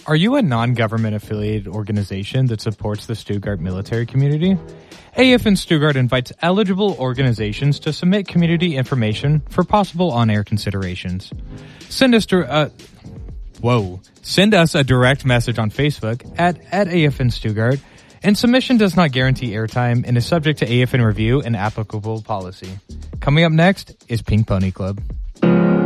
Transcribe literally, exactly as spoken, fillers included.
Are you a non-government affiliated organization that supports the Stuttgart military community? A F N Stuttgart invites eligible organizations to submit community information for possible on-air considerations. Send us to, uh, whoa, send us a direct message on Facebook at, at A F N Stuttgart, and submission does not guarantee airtime and is subject to A F N review and applicable policy. Coming up next is Pink Pony Club.